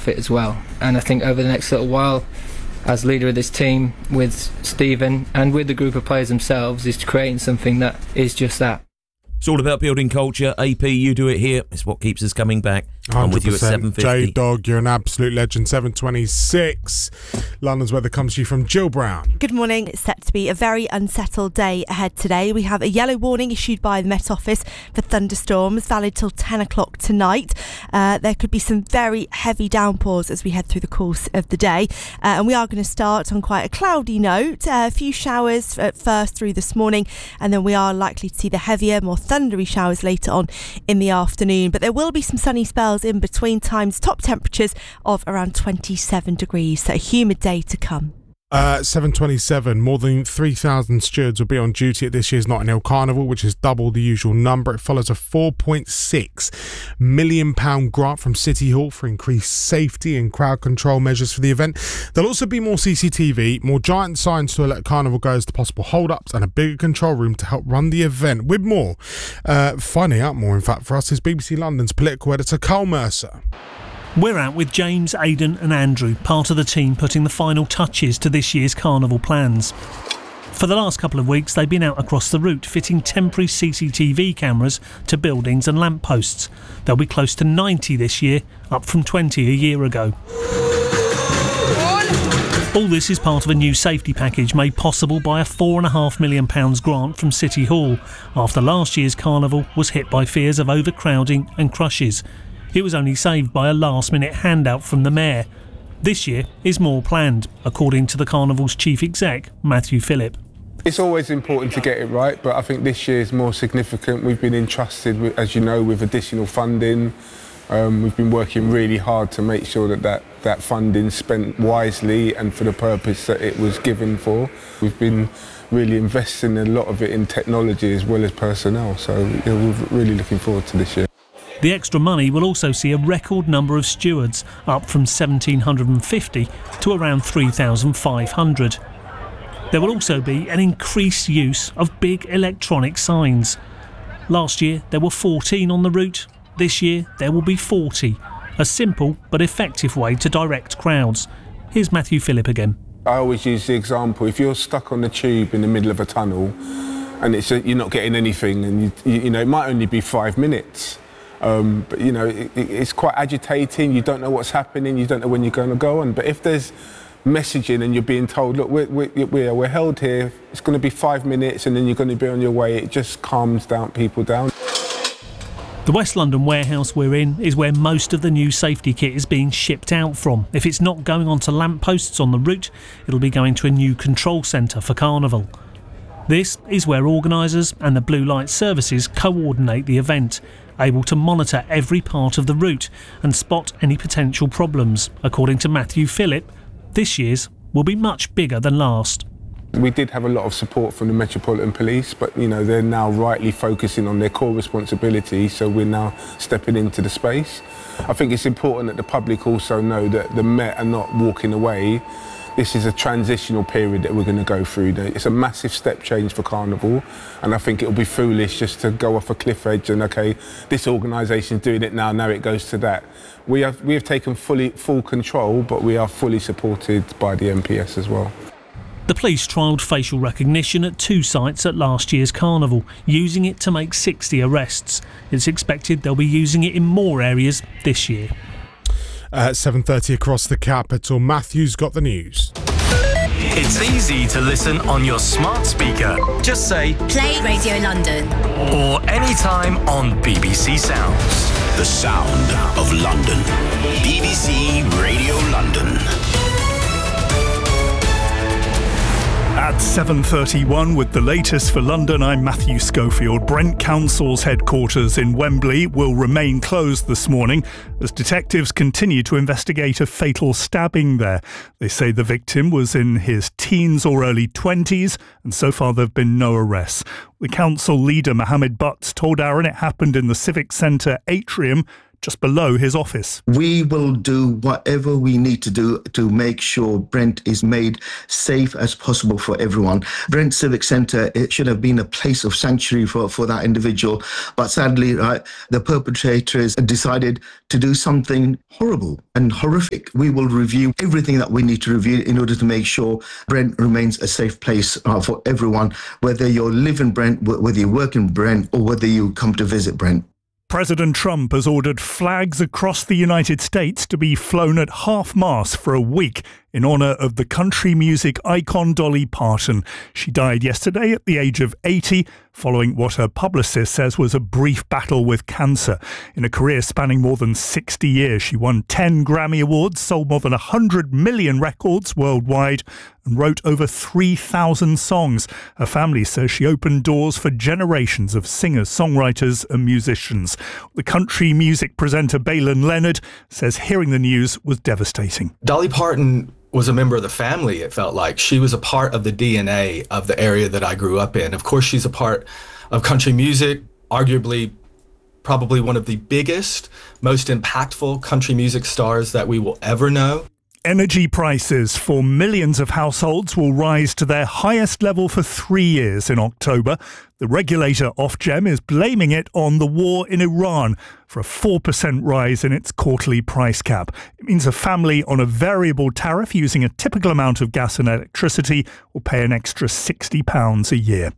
off it as well. And I think over the next little while, as leader of this team, with Stephen and with the group of players themselves, is creating something that is just that. It's all about building culture. AP, you do it here. It's what keeps us coming back. 100%. I'm with you at 7:50. J-Dog, you're an absolute legend. 7:26. London's weather comes to you from Jill Brown. Good morning. It's set to be a very unsettled day ahead today. We have a yellow warning issued by the Met Office for thunderstorms, valid till 10 o'clock tonight. There could be some very heavy downpours as we head through the course of the day. And we are going to start on quite a cloudy note. A few showers at first through this morning, and then we are likely to see the heavier, more thundery showers later on in the afternoon. But there will be some sunny spells in between times, top temperatures of around 27 degrees, so a humid day to come. 7:27, more than 3,000 stewards will be on duty at this year's Notting Hill Carnival, which is double the usual number. It follows a £4.6 million grant from City Hall for increased safety and crowd control measures for the event. There'll also be more CCTV, more giant signs to alert carnival goers to possible hold-ups, and a bigger control room to help run the event. With more, finding out more, in fact, for us is BBC London's political editor Carl Mercer. We're out with James, Aidan and Andrew, part of the team putting the final touches to this year's carnival plans. For the last couple of weeks, they've been out across the route fitting temporary CCTV cameras to buildings and lampposts. They'll be close to 90 this year, up from 20 a year ago. All this is part of a new safety package made possible by a £4.5 million grant from City Hall after last year's carnival was hit by fears of overcrowding and crushes. It was only saved by a last-minute handout from the Mayor. This year is more planned, according to the Carnival's chief exec, Matthew Phillip. It's always important to get it right, but I think this year is more significant. We've been entrusted, with, as you know, with additional funding. We've been working really hard to make sure that funding's spent wisely and for the purpose that it was given for. We've been really investing a lot of it in technology as well as personnel, so we're really looking forward to this year. The extra money will also see a record number of stewards, up from 1,750 to around 3,500. There will also be an increased use of big electronic signs. Last year there were 14 on the route. This year there will be 40. A simple but effective way to direct crowds. Here's Matthew Phillip again. I always use the example, if you're stuck on the tube in the middle of a tunnel and you're not getting anything, and you know it might only be 5 minutes. But you know, it's quite agitating. You don't know what's happening. You don't know when you're going to go on. But if there's messaging and you're being told, look, we're held here. It's going to be 5 minutes, and then you're going to be on your way. It just calms people down. The West London warehouse we're in is where most of the new safety kit is being shipped out from. If it's not going onto lampposts on the route, it'll be going to a new control centre for Carnival. This is where organisers and the Blue Light Services coordinate the event, able to monitor every part of the route and spot any potential problems. According to Matthew Phillip, this year's will be much bigger than last. We did have a lot of support from the Metropolitan Police, but you know they're now rightly focusing on their core responsibility, so we're now stepping into the space. I think it's important that the public also know that the Met are not walking away. This is a transitional period that we're going to go through. It's a massive step change for Carnival, and I think it'll be foolish just to go off a cliff edge and, OK, this organisation's doing it now it goes to that. We have taken full control, but we are fully supported by the MPS as well. The police trialled facial recognition at 2 sites at last year's Carnival, using it to make 60 arrests. It's expected they'll be using it in more areas this year. At 7:30 across the capital, Matthew's got the news. It's easy to listen on your smart speaker. Just say, Play Radio London. Or anytime on BBC Sounds. The sound of London. BBC Radio London. At 7:31 with the latest for London, I'm Matthew Schofield. Brent Council's headquarters in Wembley will remain closed this morning as detectives continue to investigate a fatal stabbing there. They say the victim was in his teens or early 20s, and so far there have been no arrests. The council leader, Mohammed Butts, told Aaron it happened in the Civic Centre atrium just below his office. We will do whatever we need to do to make sure Brent is made safe as possible for everyone. Brent Civic Centre, it should have been a place of sanctuary for that individual. But sadly, the perpetrators decided to do something horrible and horrific. We will review everything that we need to review in order to make sure Brent remains a safe place for everyone, whether you live in Brent, whether you work in Brent, or whether you come to visit Brent. President Trump has ordered flags across the United States to be flown at half-mast for a week in honour of the country music icon Dolly Parton. She died yesterday at the age of 80, following what her publicist says was a brief battle with cancer. In a career spanning more than 60 years, she won 10 Grammy Awards, sold more than 100 million records worldwide, and wrote over 3,000 songs. Her family says she opened doors for generations of singers, songwriters and musicians. The country music presenter Balin Leonard says hearing the news was devastating. Dolly Parton was a member of the family, it felt like. She was a part of the DNA of the area that I grew up in. Of course, she's a part of country music, arguably probably one of the biggest, most impactful country music stars that we will ever know. Energy prices for millions of households will rise to their highest level for 3 years in October. The regulator Ofgem is blaming it on the war in Iran for a 4% rise in its quarterly price cap. It means a family on a variable tariff using a typical amount of gas and electricity will pay an extra £60 a year.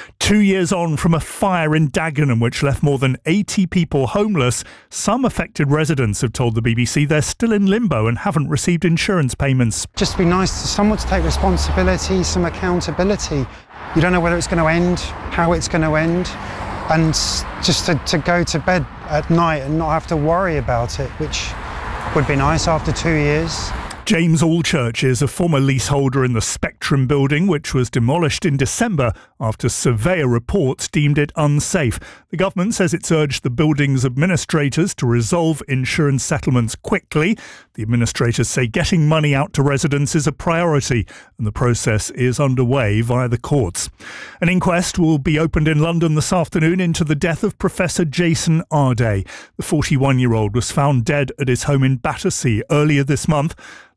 2 years on from a fire in Dagenham which left more than 80 people homeless, some affected residents have told the BBC they're still in limbo and haven't received insurance payments. Just be nice to someone to take responsibility, some accountability. You don't know whether it's going to end, how it's going to end, and just to go to bed at night and not have to worry about it, which would be nice after 2 years. James Allchurch is a former leaseholder in the Spectrum building, which was demolished in December after surveyor reports deemed it unsafe. The government says it's urged the building's administrators to resolve insurance settlements quickly. The administrators say getting money out to residents is a priority, and the process is underway via the courts. An inquest will be opened in London this afternoon into the death of Professor Jason Arday. The 41-year-old was found dead at his home in Battersea earlier this month.